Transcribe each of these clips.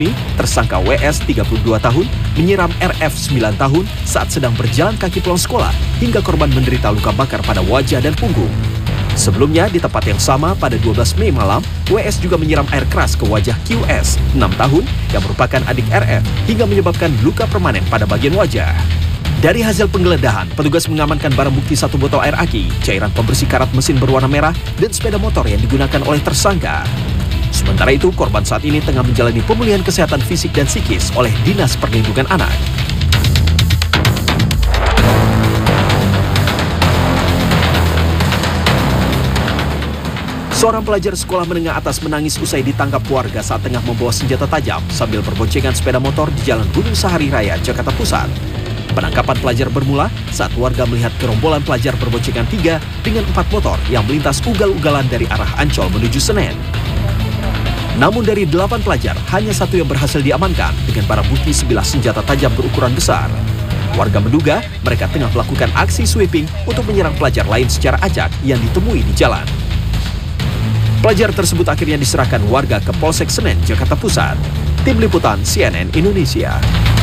Tersangka WS 32 tahun menyiram RF 9 tahun saat sedang berjalan kaki pulang sekolah hingga korban menderita luka bakar pada wajah dan punggung. Sebelumnya di tempat yang sama pada 12 Mei malam, WS juga menyiram air keras ke wajah QS 6 tahun yang merupakan adik RF hingga menyebabkan luka permanen pada bagian wajah. Dari hasil penggeledahan, petugas mengamankan barang bukti 1 botol air aki, cairan pembersih karat mesin berwarna merah, dan sepeda motor yang digunakan oleh tersangka. Sementara itu, korban saat ini tengah menjalani pemulihan kesehatan fisik dan psikis oleh Dinas Perlindungan Anak. Seorang pelajar sekolah menengah atas menangis usai ditangkap warga saat tengah membawa senjata tajam sambil berboncengan sepeda motor di Jalan Gunung Sahari Raya, Jakarta Pusat. Penangkapan pelajar bermula saat warga melihat gerombolan pelajar berboncengan 3 dengan 4 motor yang melintas ugal-ugalan dari arah Ancol menuju Senen. Namun dari 8 pelajar, hanya 1 yang berhasil diamankan dengan barang bukti sebilah senjata tajam berukuran besar. Warga menduga mereka tengah melakukan aksi sweeping untuk menyerang pelajar lain secara acak yang ditemui di jalan. Pelajar tersebut akhirnya diserahkan warga ke Polsek Senen, Jakarta Pusat. Tim Liputan CNN Indonesia.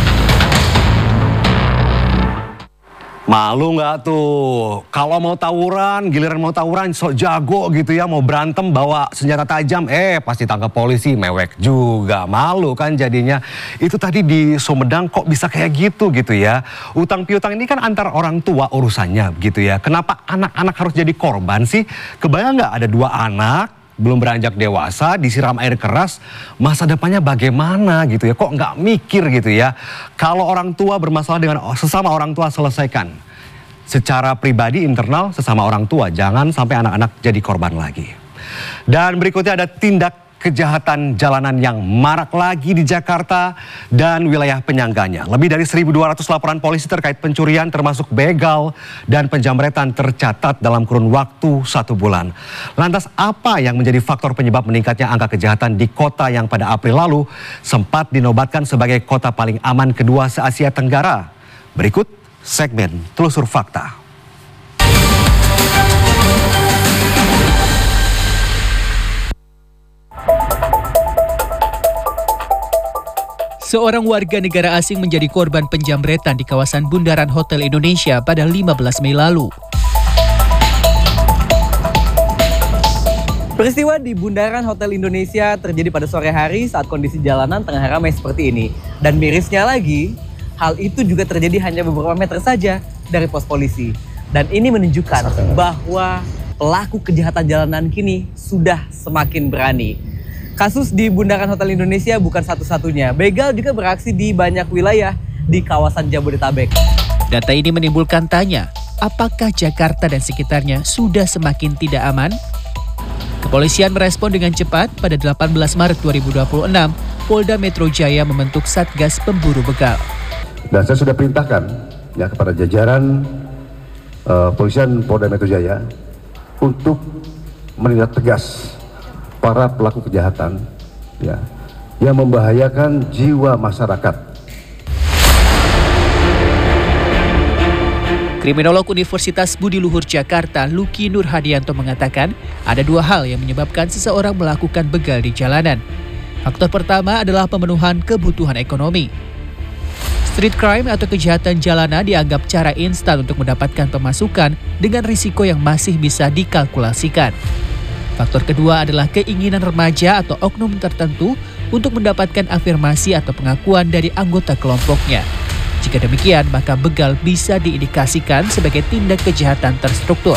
Malu nggak tuh? Kalau mau tawuran, giliran mau tawuran sok jago gitu ya, mau berantem bawa senjata tajam, pasti tangkap polisi, mewek juga. Malu kan jadinya. Itu tadi di Sumedang kok bisa kayak gitu ya. Utang piutang ini kan antar orang tua urusannya gitu ya. Kenapa anak-anak harus jadi korban sih? Kebayang nggak ada 2 anak, belum beranjak dewasa, disiram air keras, masa depannya bagaimana gitu ya, kok nggak mikir gitu ya. Kalau orang tua bermasalah dengan sesama orang tua, selesaikan secara pribadi internal sesama orang tua, jangan sampai anak-anak jadi korban lagi. Dan berikutnya ada tindak kejahatan jalanan yang marak lagi di Jakarta dan wilayah penyangganya. Lebih dari 1.200 laporan polisi terkait pencurian termasuk begal dan penjamretan tercatat dalam kurun waktu 1 bulan. Lantas apa yang menjadi faktor penyebab meningkatnya angka kejahatan di kota yang pada April lalu sempat dinobatkan sebagai kota paling aman kedua se-Asia Tenggara? Berikut segmen Telusur Fakta. Seorang warga negara asing menjadi korban penjamretan di kawasan Bundaran Hotel Indonesia pada 15 Mei lalu. Peristiwa di Bundaran Hotel Indonesia terjadi pada sore hari saat kondisi jalanan tengah ramai seperti ini. Dan mirisnya lagi, hal itu juga terjadi hanya beberapa meter saja dari pos polisi. Dan ini menunjukkan bahwa pelaku kejahatan jalanan kini sudah semakin berani. Kasus di Bundaran Hotel Indonesia bukan satu-satunya. Begal juga beraksi di banyak wilayah di kawasan Jabodetabek. Data ini menimbulkan tanya, apakah Jakarta dan sekitarnya sudah semakin tidak aman? Kepolisian merespon dengan cepat. Pada 18 Maret 2026, Polda Metro Jaya membentuk Satgas Pemburu Begal. Dan saya sudah perintahkan ya kepada jajaran Polisian Polda Metro Jaya untuk menindak tegas para pelaku kejahatan ya, yang membahayakan jiwa masyarakat. Kriminolog Universitas Budi Luhur Jakarta, Luki Nurhadianto mengatakan ada 2 hal yang menyebabkan seseorang melakukan begal di jalanan. Faktor pertama adalah pemenuhan kebutuhan ekonomi. Street crime atau kejahatan jalanan dianggap cara instan untuk mendapatkan pemasukan dengan risiko yang masih bisa dikalkulasikan. Faktor kedua adalah keinginan remaja atau oknum tertentu untuk mendapatkan afirmasi atau pengakuan dari anggota kelompoknya. Jika demikian, maka begal bisa diindikasikan sebagai tindak kejahatan terstruktur.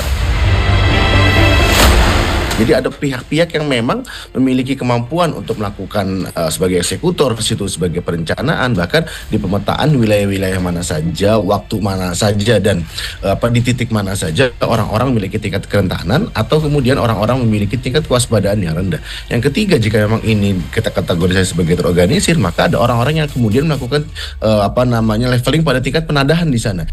Jadi ada pihak-pihak yang memang memiliki kemampuan untuk melakukan sebagai eksekutor, situ sebagai perencanaan, bahkan di pemetaan wilayah-wilayah mana saja, waktu mana saja, dan di titik mana saja orang-orang memiliki tingkat kerentanan atau kemudian orang-orang memiliki tingkat kewaspadaan yang rendah. Yang ketiga, jika memang ini kita kategorisasi sebagai terorganisir, maka ada orang-orang yang kemudian melakukan leveling pada tingkat penadahan di sana.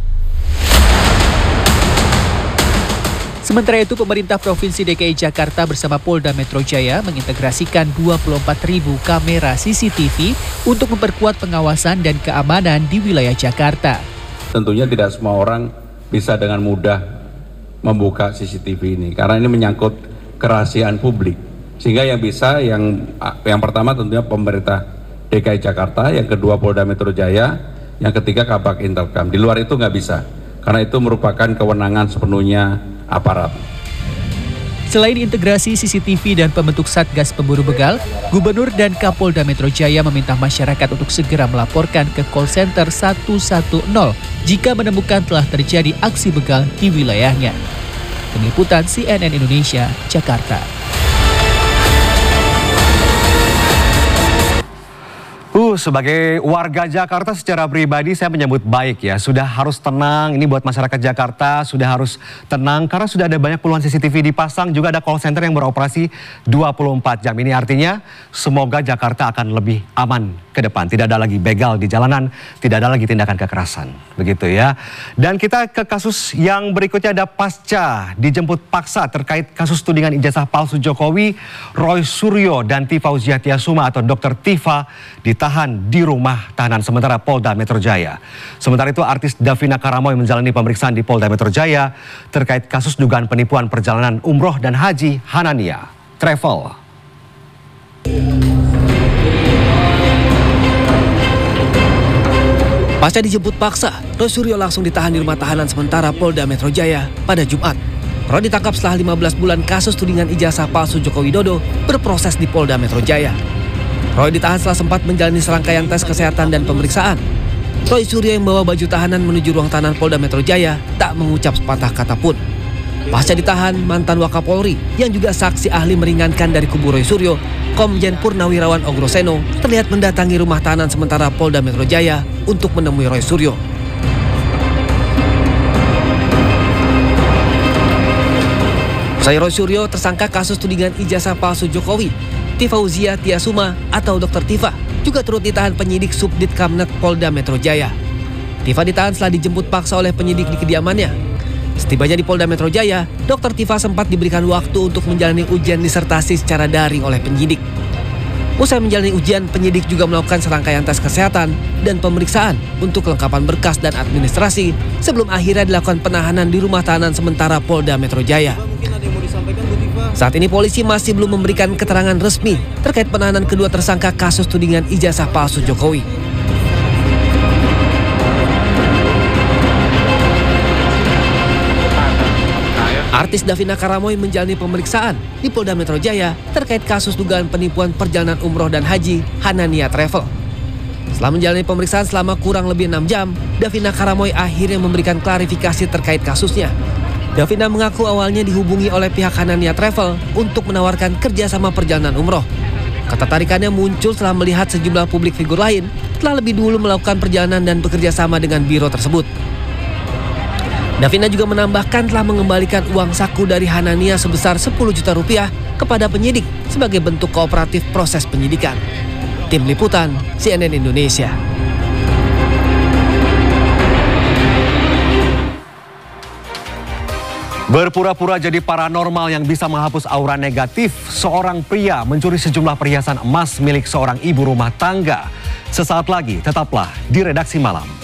Sementara itu, pemerintah Provinsi DKI Jakarta bersama Polda Metro Jaya mengintegrasikan 24.000 kamera CCTV untuk memperkuat pengawasan dan keamanan di wilayah Jakarta. Tentunya tidak semua orang bisa dengan mudah membuka CCTV ini, karena ini menyangkut kerahasiaan publik. Sehingga yang pertama tentunya pemerintah DKI Jakarta, yang kedua Polda Metro Jaya, yang ketiga Kabak Interkam. Di luar itu nggak bisa, karena itu merupakan kewenangan sepenuhnya aparat. Selain integrasi CCTV dan pembentuk Satgas Pemburu Begal, Gubernur dan Kapolda Metro Jaya meminta masyarakat untuk segera melaporkan ke call center 110 jika menemukan telah terjadi aksi begal di wilayahnya. Tim Liputan CNN Indonesia, Jakarta. Sebagai warga Jakarta secara pribadi saya menyambut baik ya. Sudah harus tenang, ini buat masyarakat Jakarta sudah harus tenang karena sudah ada banyak puluhan CCTV dipasang, juga ada call center yang beroperasi 24 jam. Ini artinya semoga Jakarta akan lebih aman ke depan. Tidak ada lagi begal di jalanan, tidak ada lagi tindakan kekerasan. Begitu ya. Dan kita ke kasus yang berikutnya, ada pasca dijemput paksa terkait kasus tudingan ijazah palsu Jokowi. Roy Suryo dan Tifauziah Tiasuma atau Dr. Tifa ditahan di rumah tahanan sementara Polda Metro Jaya. Sementara itu artis Davina Karamoy menjalani pemeriksaan di Polda Metro Jaya terkait kasus dugaan penipuan perjalanan umroh dan haji Hanania Travel. Pasca dijemput paksa, Roy Suryo langsung ditahan di rumah tahanan sementara Polda Metro Jaya pada Jumat. Roy ditangkap setelah 15 bulan kasus tudingan ijazah palsu Joko Widodo berproses di Polda Metro Jaya. Roy ditahan setelah sempat menjalani serangkaian tes kesehatan dan pemeriksaan. Roy Suryo yang membawa baju tahanan menuju ruang tahanan Polda Metro Jaya tak mengucap sepatah kata pun. Pasca ditahan, mantan Wakapolri yang juga saksi ahli meringankan dari kubu Roy Suryo, Komjen Purnawirawan Ogroseno, terlihat mendatangi rumah tahanan sementara Polda Metro Jaya untuk menemui Roy Suryo. Usai Roy Suryo tersangka kasus tudingan ijazah palsu Jokowi, Tifauziah Tiasuma atau Dr. Tifa juga turut ditahan penyidik Subdit Kamnet Polda Metro Jaya. Tifa ditahan setelah dijemput paksa oleh penyidik di kediamannya. Setibanya di Polda Metro Jaya, Dr. Tifa sempat diberikan waktu untuk menjalani ujian disertasi secara daring oleh penyidik. Usai menjalani ujian, penyidik juga melakukan serangkaian tes kesehatan dan pemeriksaan untuk kelengkapan berkas dan administrasi sebelum akhirnya dilakukan penahanan di rumah tahanan sementara Polda Metro Jaya. Saat ini polisi masih belum memberikan keterangan resmi terkait penahanan kedua tersangka kasus tudingan ijazah palsu Jokowi. Artis Davina Karamoy menjalani pemeriksaan di Polda Metro Jaya terkait kasus dugaan penipuan perjalanan umroh dan haji Hanania Travel. Setelah menjalani pemeriksaan selama kurang lebih 6 jam, Davina Karamoy akhirnya memberikan klarifikasi terkait kasusnya. Davina mengaku awalnya dihubungi oleh pihak Hanania Travel untuk menawarkan kerjasama perjalanan umroh. Ketertarikannya muncul setelah melihat sejumlah publik figur lain telah lebih dulu melakukan perjalanan dan bekerja sama dengan biro tersebut. Davina juga menambahkan telah mengembalikan uang saku dari Hanania sebesar 10 juta rupiah kepada penyidik sebagai bentuk kooperatif proses penyidikan. Tim Liputan CNN Indonesia. Berpura-pura jadi paranormal yang bisa menghapus aura negatif, seorang pria mencuri sejumlah perhiasan emas milik seorang ibu rumah tangga. Sesaat lagi, tetaplah di Redaksi Malam.